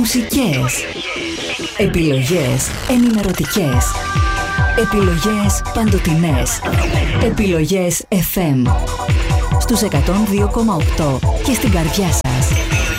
Μουσικές. Επιλογές ενημερωτικές. Επιλογές παντοτινές. Επιλογές FM. Στους 102,8 και στην καρδιά σας.